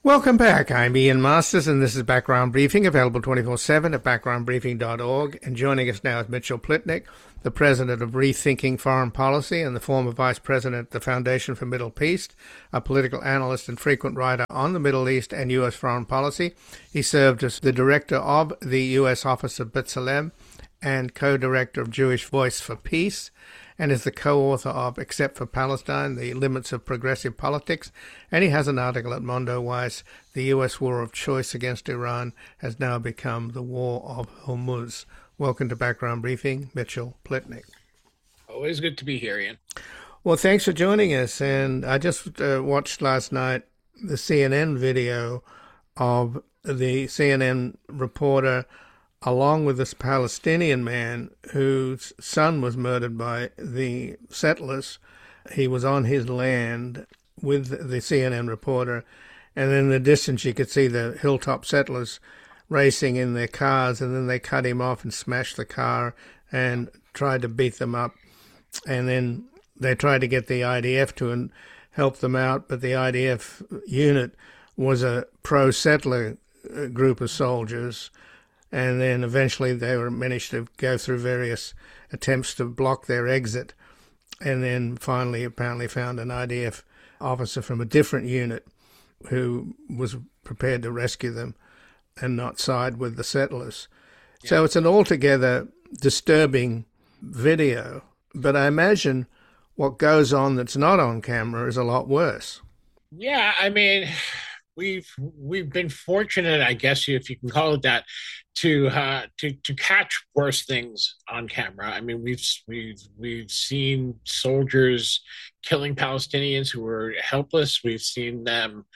Welcome back. I'm Ian Masters, and this is Background Briefing, available 24/7 at backgroundbriefing.org. And joining us now is Mitchell Plitnick, the president of Rethinking Foreign Policy and the former vice president of the Foundation for Middle Peace, a political analyst and frequent writer on the Middle East and U.S. foreign policy. He served as the director of the U.S. Office of B'Tselem and co-director of Jewish Voice for Peace, and is the co-author of Except for Palestine, The Limits of Progressive Politics. And he has an article at Mondo Weiss, The U.S. War of Choice Against Iran Has Now Become the War of Hormuz. Welcome to Background Briefing, Mitchell Plitnick. Always good to be here, Ian. Well, thanks for joining us. And I just watched last night the CNN video of the CNN reporter along with this Palestinian man whose son was murdered by the settlers. He was on his land with the CNN reporter, and in the distance you could see the hilltop settlers racing in their cars, and then they cut him off and smashed the car and tried to beat them up. And then they tried to get the IDF to help them out, but the IDF unit was a pro-settler group of soldiers. And then eventually they managed to go through various attempts to block their exit, and then finally apparently found an IDF officer from a different unit who was prepared to rescue them and not side with the settlers. Yeah. So it's an altogether disturbing video, but I imagine what goes on that's not on camera is a lot worse. Yeah, I mean, we've been fortunate, I guess, if you can call it that, to catch worse things on camera. I mean, we've seen soldiers killing Palestinians who were helpless. We've seen them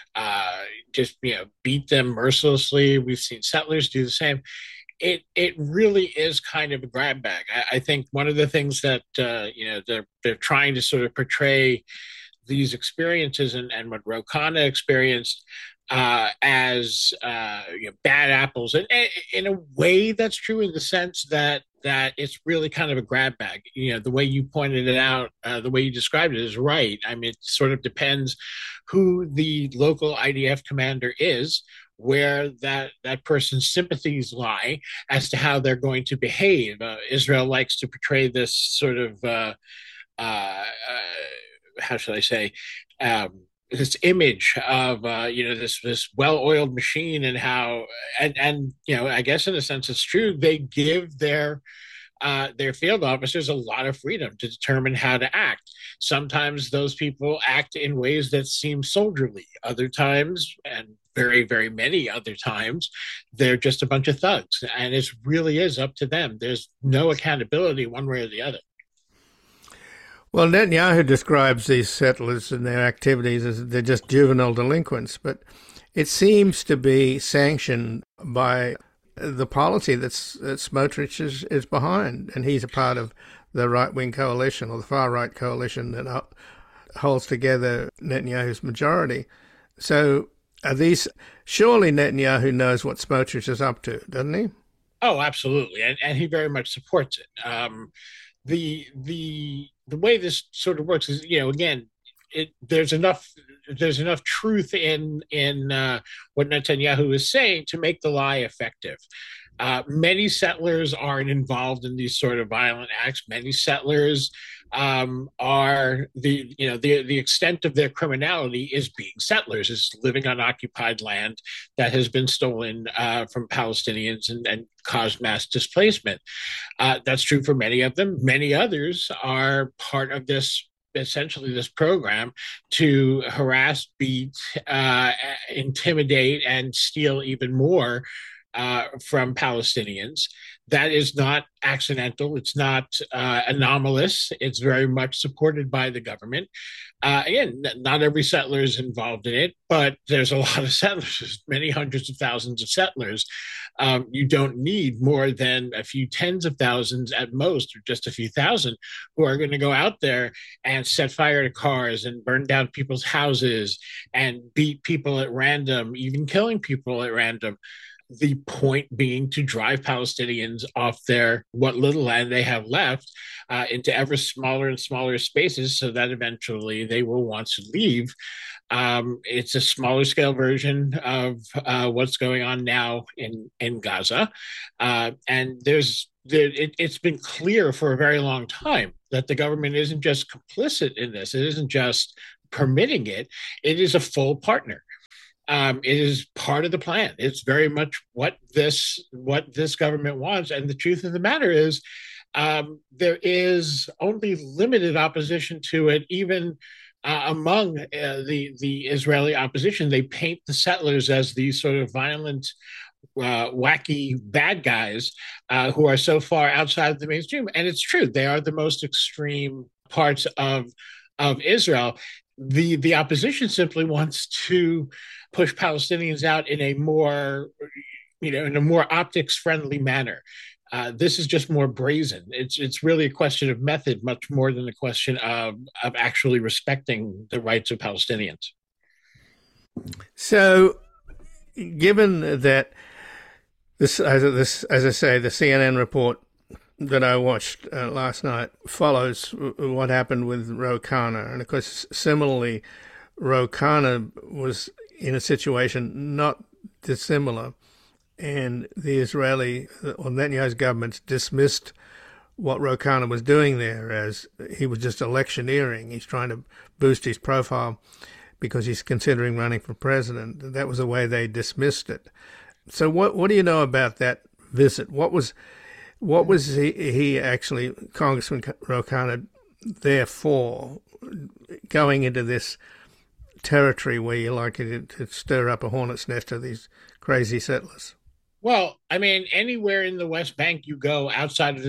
just beat them mercilessly. We've seen settlers do the same. It really is kind of a grab bag. I think one of the things that they're trying to sort of portray these experiences and what Ro Khanna experienced as bad apples, and in a way that's true in the sense that it's really kind of a grab bag. The way you pointed it out, the way you described it is right. I mean, it sort of depends who the local IDF commander is, where that person's sympathies lie as to how they're going to behave. Israel likes to portray this sort of how should I say, this image of this well-oiled machine, and how and I guess in a sense it's true. They give their field officers a lot of freedom to determine how to act. Sometimes those people act in ways that seem soldierly. Other times, and very, very many other times, they're just a bunch of thugs, and it really is up to them. There's no accountability one way or the other. Well, Netanyahu describes these settlers and their activities as they're just juvenile delinquents, but it seems to be sanctioned by the policy that Smotrich is behind, and he's a part of the right-wing coalition, or the far-right coalition that holds together Netanyahu's majority. So surely Netanyahu knows what Smotrich is up to, doesn't he? Oh, absolutely, and he very much supports it. The way this sort of works is, again, there's enough truth in what Netanyahu is saying to make the lie effective. Many settlers aren't involved in these sort of violent acts. Many settlers are the extent of their criminality is being settlers, is living on occupied land that has been stolen from Palestinians and caused mass displacement. That's true for many of them. Many others are part of essentially this program to harass, beat, intimidate, and steal even more from Palestinians. That is not accidental. It's not anomalous. It's very much supported by the government. Again, not every settler is involved in it, but there's a lot of settlers. There's many hundreds of thousands of settlers. You don't need more than a few tens of thousands at most, or just a few thousand, who are going to go out there and set fire to cars and burn down people's houses and beat people at random, even killing people at random. The point being to drive Palestinians off their what little land they have left into ever smaller and smaller spaces, so that eventually they will want to leave. It's a smaller scale version of what's going on now in Gaza, and it's been clear for a very long time that the government isn't just complicit in this; it isn't just permitting it; it is a full partner. It is part of the plan. It's very much what this government wants. And the truth of the matter is, there is only limited opposition to it, even among the Israeli opposition. They paint the settlers as these sort of violent, wacky bad guys who are so far outside of the mainstream. And it's true; they are the most extreme parts of Israel. The opposition simply wants to push Palestinians out in a more, in a more optics friendly manner. This is just more brazen. It's really a question of method, much more than a question of actually respecting the rights of Palestinians. So, given that this, as I say, the CNN report that I watched last night follows what happened with Ro Khanna, and of course, similarly, Ro Khanna was in a situation not dissimilar, and the Israeli or Netanyahu's government dismissed what Ro Khanna was doing there as he was just electioneering. He's trying to boost his profile because he's considering running for president. That was the way they dismissed it. So what do you know about that visit? What was he actually, Congressman Ro Khanna, there for, going into this territory where you like it to stir up a hornet's nest of these crazy settlers? Well, I mean, anywhere in the West Bank you go outside of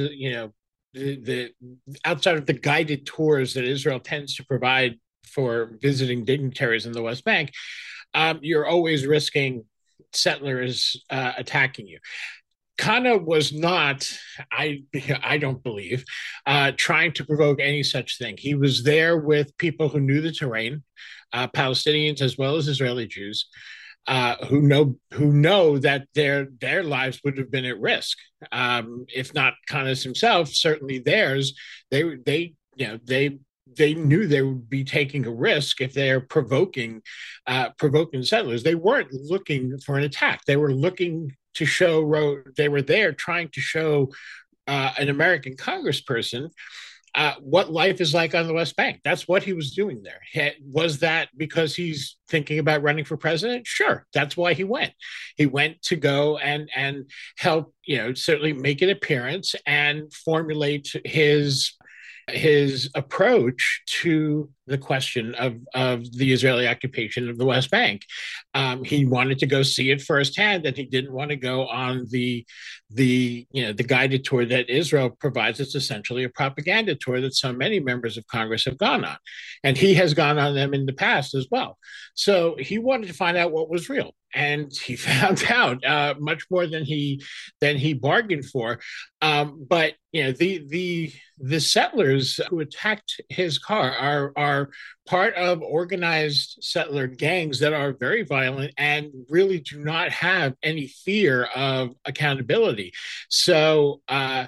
the outside of the guided tours that Israel tends to provide for visiting dignitaries in the West Bank, you're always risking settlers attacking you. Khanna was not, I don't believe, trying to provoke any such thing. He was there with people who knew the terrain, Palestinians as well as Israeli Jews, who know that their lives would have been at risk, if not Khanna's himself, certainly theirs. They knew they would be taking a risk if they're provoking settlers. They weren't looking for an attack. They were looking to show they were there trying to show an American congressperson what life is like on the West Bank. That's what he was doing there. Was that because he's thinking about running for president? Sure, that's why he went. He went to go and help, certainly make an appearance and formulate his approach to the question of the Israeli occupation of the West Bank. He wanted to go see it firsthand, and he didn't want to go on the guided tour that Israel provides. It's essentially a propaganda tour that so many members of Congress have gone on, and he has gone on them in the past as well. So he wanted to find out what was real, and he found out much more than he bargained for. But the settlers who attacked his car are part of organized settler gangs that are very violent and really do not have any fear of accountability. So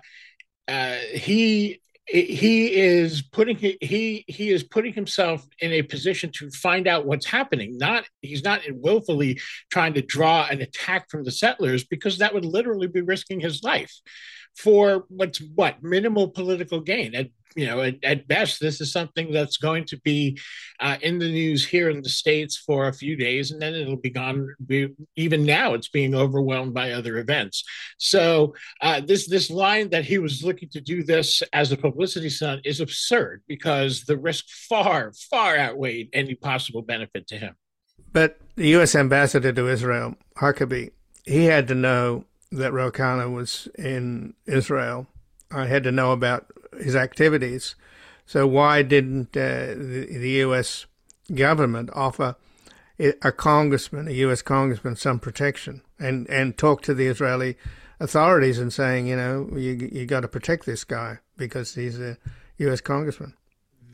he is putting himself in a position to find out what's happening. He's not willfully trying to draw an attack from the settlers, because that would literally be risking his life for minimal political gain. At best, this is something that's going to be in the news here in the States for a few days, and then it'll be gone. Even now, it's being overwhelmed by other events. So this line that he was looking to do this as a publicity stunt is absurd, because the risk far, far outweighed any possible benefit to him. But the U.S. ambassador to Israel, Huckabee, he had to know that Ro Khanna was in Israel. I had to know about his activities. So why didn't the U.S. government offer a U.S. congressman, some protection and talk to the Israeli authorities and saying, you got to protect this guy because he's a U.S. congressman?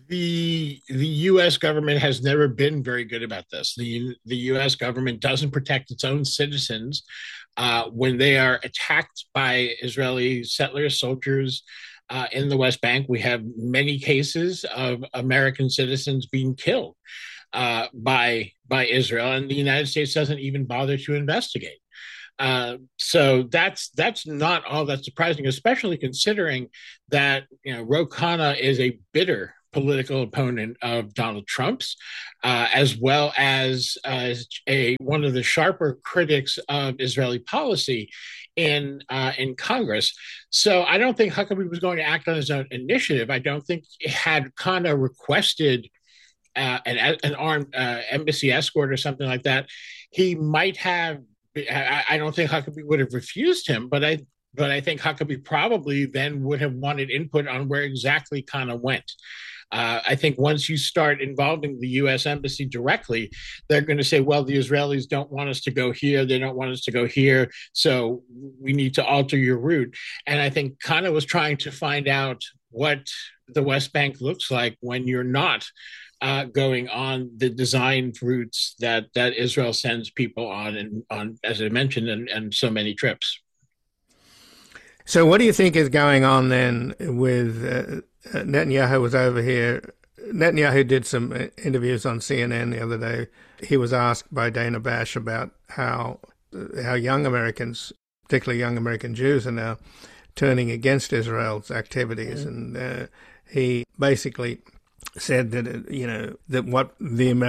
The U.S. government has never been very good about this. The U.S. government doesn't protect its own citizens when they are attacked by Israeli settlers, soldiers in the West Bank. We have many cases of American citizens being killed by Israel, and the United States doesn't even bother to investigate. So that's not all that surprising, especially considering that Ro Khanna is a bitter political opponent of Donald Trump's, as well as a one of the sharper critics of Israeli policy in Congress. So I don't think Huckabee was going to act on his own initiative. I don't think had Khanna requested an armed embassy escort or something like that, he might have. I don't think Huckabee would have refused him, but I think Huckabee probably then would have wanted input on where exactly Khanna went. I think once you start involving the U.S. Embassy directly, they're going to say, well, the Israelis don't want us to go here. They don't want us to go here. So we need to alter your route. And I think Khanna was trying to find out what the West Bank looks like when you're not going on the designed routes that Israel sends people on, and on, as I mentioned, and so many trips. So, what do you think is going on then with Netanyahu was over here? Netanyahu did some interviews on CNN the other day. He was asked by Dana Bash about how young Americans, particularly young American Jews, are now turning against Israel's activities, and he basically said that that what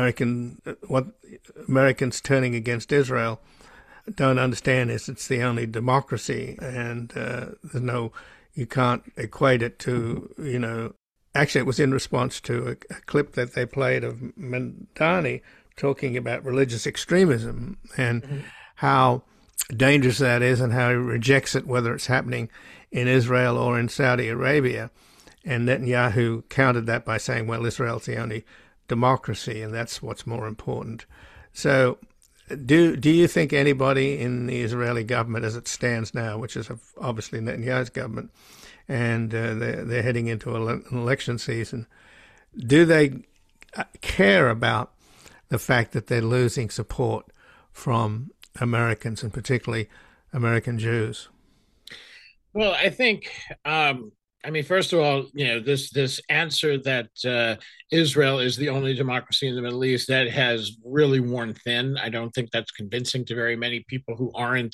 Americans turning against Israel don't understand is it's the only democracy, and you can't equate it to Actually, it was in response to a clip that they played of Mamdani talking about religious extremism and how dangerous that is, and how he rejects it, whether it's happening in Israel or in Saudi Arabia. And Netanyahu countered that by saying, well, Israel's the only democracy, and that's what's more important. So do you think anybody in the Israeli government, as it stands now, which is obviously Netanyahu's government, and they're heading into an election season, do they care about the fact that they're losing support from Americans, and particularly American Jews? Well, I think, first of all, this answer that Israel is the only democracy in the Middle East, that has really worn thin. I don't think that's convincing to very many people who aren't,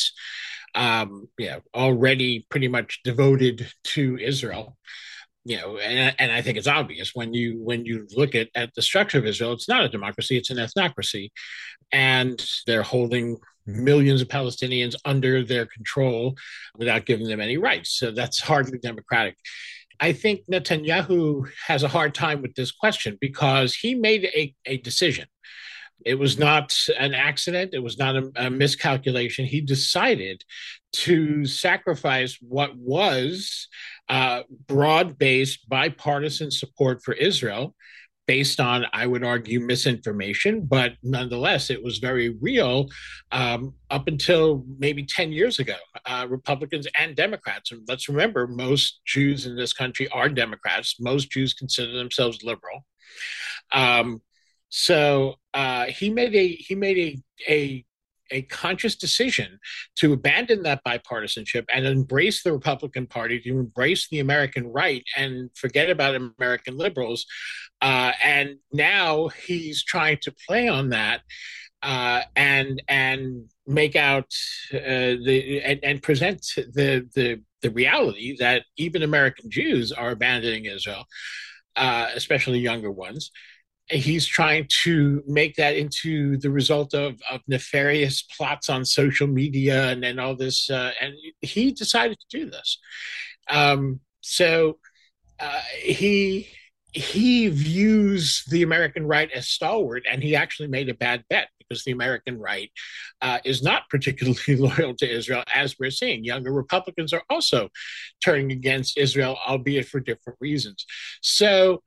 already pretty much devoted to Israel. And I think it's obvious when you look at the structure of Israel, it's not a democracy, it's an ethnocracy, and they're holding millions of Palestinians under their control without giving them any rights. So that's hardly democratic. I think Netanyahu has a hard time with this question because he made a decision. It was not an accident. It was not a miscalculation. He decided to sacrifice what was broad-based bipartisan support for Israel based on, I would argue, misinformation, but nonetheless, it was very real up until maybe 10 years ago, Republicans and Democrats. And let's remember, most Jews in this country are Democrats. Most Jews consider themselves liberal. So he made a conscious decision to abandon that bipartisanship and embrace the Republican Party, to embrace the American right and forget about American liberals. And now he's trying to play on that and make out and present the reality that even American Jews are abandoning Israel, especially younger ones. He's trying to make that into the result of nefarious plots on social media and all this. And he decided to do this. So he views the American right as stalwart, and he actually made a bad bet because the American right is not particularly loyal to Israel, as we're seeing. Younger Republicans are also turning against Israel, albeit for different reasons. So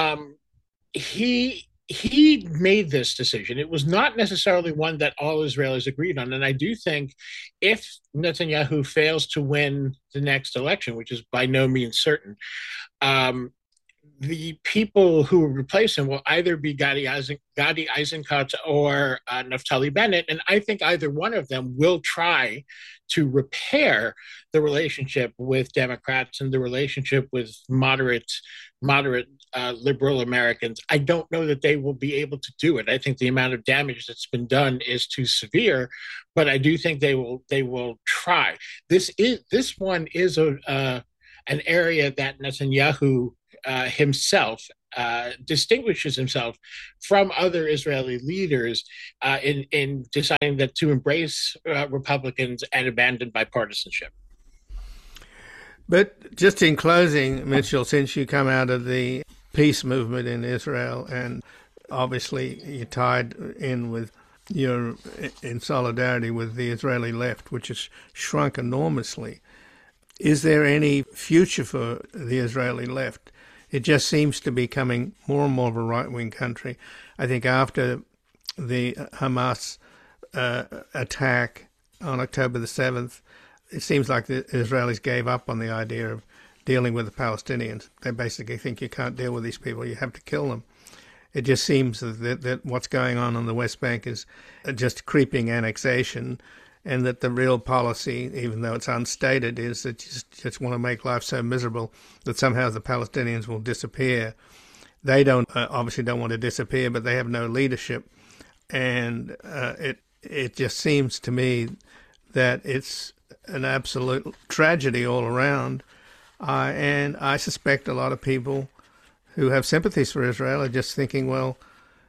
he made this decision. It was not necessarily one that all Israelis agreed on. And I do think if Netanyahu fails to win the next election, which is by no means certain, the people who replace him will either be Gadi Eisenkot or Naftali Bennett. And I think either one of them will try to repair the relationship with Democrats and the relationship with moderate liberal Americans. I don't know that they will be able to do it. I think the amount of damage that's been done is too severe, but I do think they will try. This one is an area that Netanyahu himself distinguishes himself from other Israeli leaders in deciding that to embrace Republicans and abandon bipartisanship. But just in closing, Mitchell, since you come out of the peace movement in Israel and obviously you're tied in with you're in solidarity with the Israeli left, which has shrunk enormously. Is there any future for the Israeli left? It just seems to be becoming more and more of a right-wing country. I think after the Hamas attack on October the 7th, it seems like the Israelis gave up on the idea of dealing with the Palestinians. They basically think you can't deal with these people, you have to kill them. It just seems that what's going on the West Bank is just creeping annexation, and that the real policy, even though it's unstated, is that you just want to make life so miserable that somehow the Palestinians will disappear. They obviously don't want to disappear, but they have no leadership. And it just seems to me that it's an absolute tragedy all around. And I suspect a lot of people who have sympathies for Israel are just thinking, well,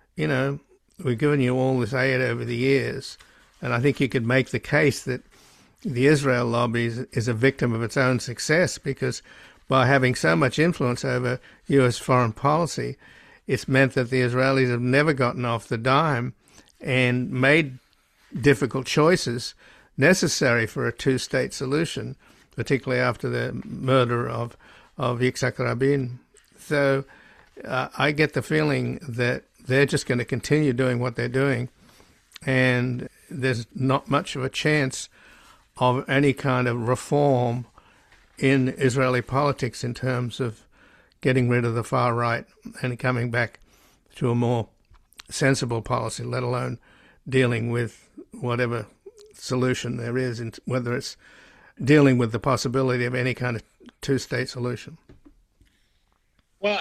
we've given you all this aid over the years. And I think you could make the case that the Israel lobby is a victim of its own success, because by having so much influence over U.S. foreign policy, it's meant that the Israelis have never gotten off the dime and made difficult choices necessary for a two-state solution, particularly after the murder of Yitzhak Rabin. So I get the feeling that they're just going to continue doing what they're doing, and there's not much of a chance of any kind of reform in Israeli politics in terms of getting rid of the far right and coming back to a more sensible policy, let alone dealing with whatever solution there is, whether it's dealing with the possibility of any kind of two-state solution. Well,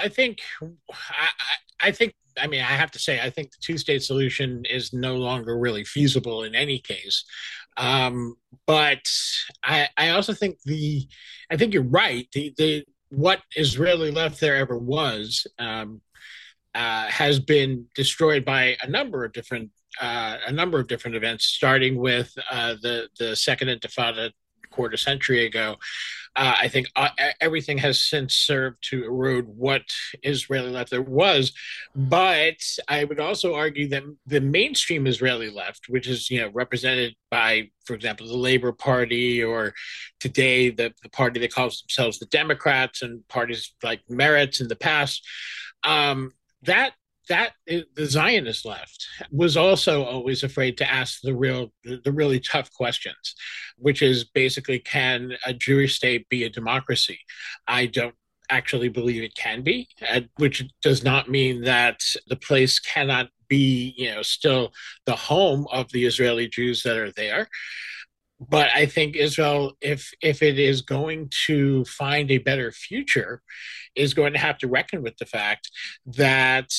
I mean, I have to say, I think the two-state solution is no longer really feasible in any case. But I also think I think you're right. The what Israeli left there ever was has been destroyed by a number of different events, starting with the Second Intifada quarter century ago. I think everything has since served to erode what Israeli left there was. But I would also argue that the mainstream Israeli left, which is represented by, for example, the Labour Party, or today the party that calls themselves the Democrats, and parties like Meretz in the past, that the Zionist left was also always afraid to ask the really tough questions, which is basically, can a Jewish state be a democracy? I don't actually believe it can be, which does not mean that the place cannot be, still the home of the Israeli Jews that are there. But I think Israel, if it is going to find a better future, is going to have to reckon with the fact that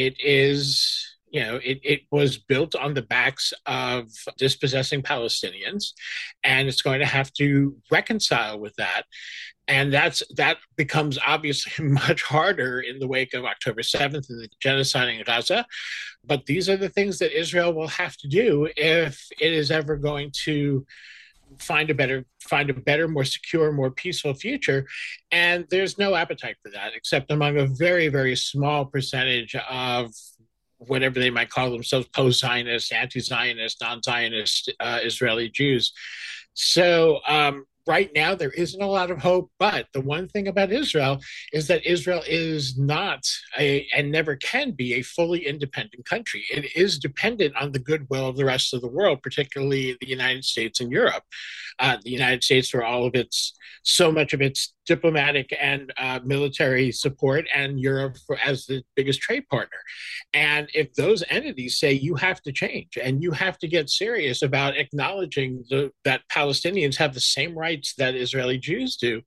it was built on the backs of dispossessing Palestinians, and it's going to have to reconcile with that. And that becomes obviously much harder in the wake of October 7th and the genocide in Gaza. But these are the things that Israel will have to do if it is ever going to find a better, more secure, more peaceful future. And there's no appetite for that, except among a very, very small percentage of whatever they might call themselves, post-Zionist, anti-Zionist, non-Zionist Israeli Jews. So right now, there isn't a lot of hope. But the one thing about Israel is that Israel is not and never can be a fully independent country. It is dependent on the goodwill of the rest of the world, particularly the United States and Europe. The United States, for so much of its diplomatic and military support, and Europe as the biggest trade partner. And if those entities say you have to change and you have to get serious about acknowledging that Palestinians have the same rights that Israeli Jews do,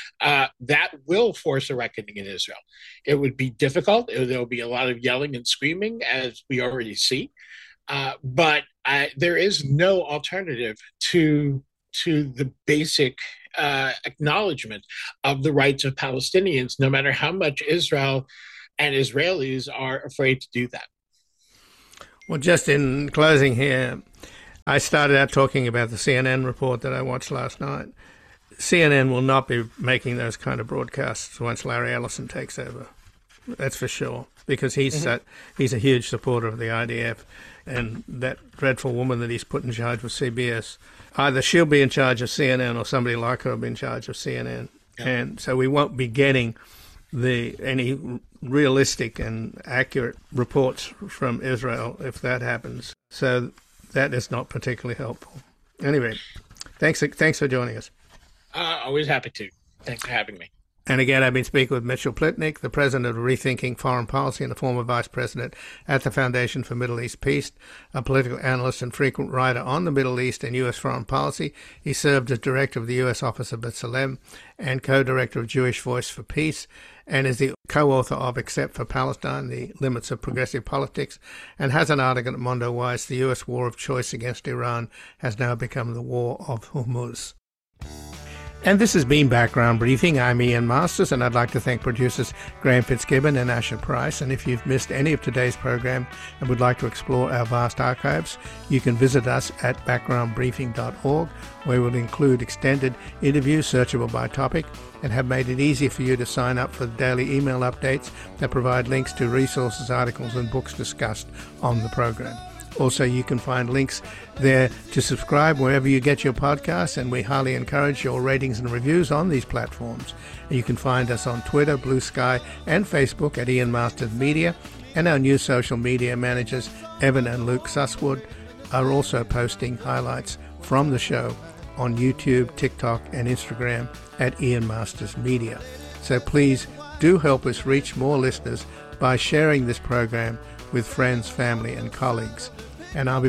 that will force a reckoning in Israel. It would be difficult. There'll be a lot of yelling and screaming, as we already see. But there is no alternative to the basic acknowledgement of the rights of Palestinians, no matter how much Israel and Israelis are afraid to do that. Well, just in closing here, I started out talking about the CNN report that I watched last night. CNN will not be making those kind of broadcasts once Larry Ellison takes over. That's for sure, because he's a huge supporter of the IDF, and that dreadful woman that he's put in charge of CBS, either she'll be in charge of CNN or somebody like her will be in charge of CNN. Yeah. And so we won't be getting any realistic and accurate reports from Israel if that happens. So that is not particularly helpful. Anyway, thanks for joining us. Always happy to. Thanks for having me. And again, I've been speaking with Mitchell Plitnick, the president of Rethinking Foreign Policy and the former vice president at the Foundation for Middle East Peace, a political analyst and frequent writer on the Middle East and U.S. foreign policy. He served as director of the U.S. Office of B'Tselem and co-director of Jewish Voice for Peace, and is the co-author of Except for Palestine, The Limits of Progressive Politics, and has an article at Mondo Weiss, The U.S. War of Choice Against Iran has now become the War of Hormuz. And this has been Background Briefing. I'm Ian Masters, and I'd like to thank producers Graham Fitzgibbon and Asher Price. And if you've missed any of today's program and would like to explore our vast archives, you can visit us at backgroundbriefing.org, where we'll include extended interviews searchable by topic and have made it easy for you to sign up for the daily email updates that provide links to resources, articles, and books discussed on the program. Also, you can find links there to subscribe wherever you get your podcasts, and we highly encourage your ratings and reviews on these platforms. And you can find us on Twitter, Blue Sky, and Facebook at Ian Masters Media, and our new social media managers, Evan and Luke Susswood, are also posting highlights from the show on YouTube, TikTok, and Instagram at Ian Masters Media. So please do help us reach more listeners by sharing this program with friends, family, and colleagues. And I'll be